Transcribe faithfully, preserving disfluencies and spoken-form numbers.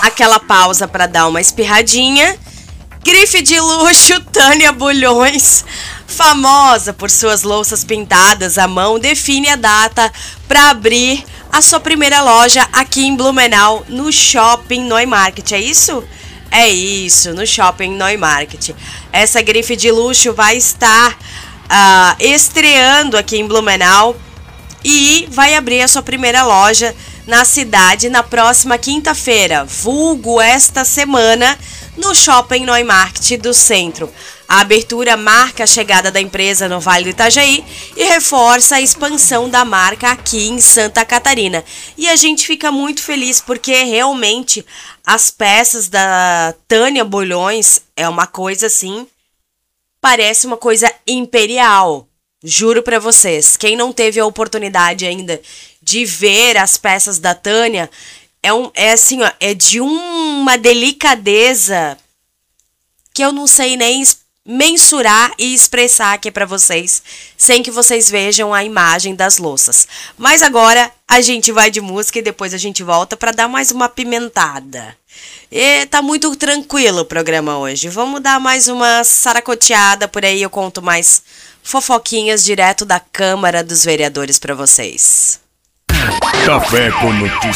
aquela pausa para dar uma espirradinha. Grife de luxo Tânia Bulhões, famosa por suas louças pintadas à mão, define a data para abrir a sua primeira loja aqui em Blumenau, no Shopping Neumarkt. É isso? É isso, no Shopping Neumarkt. Essa grife de luxo vai estar uh, estreando aqui em Blumenau e vai abrir a sua primeira loja na cidade na próxima quinta-feira, vulgo esta semana, no Shopping Neumarkt do centro. A abertura marca a chegada da empresa no Vale do Itajaí e reforça a expansão da marca aqui em Santa Catarina. E a gente fica muito feliz porque realmente as peças da Tânia Bulhões é uma coisa assim, parece uma coisa imperial. Juro pra vocês, quem não teve a oportunidade ainda de ver as peças da Tânia, é, um, é assim, ó, é de uma delicadeza que eu não sei nem mensurar e expressar aqui pra vocês, sem que vocês vejam a imagem das louças. Mas agora a gente vai de música e depois a gente volta pra dar mais uma pimentada. E tá muito tranquilo o programa hoje. Vamos dar mais uma saracoteada por aí, eu conto mais fofoquinhas direto da Câmara dos Vereadores pra vocês. Café com notícias.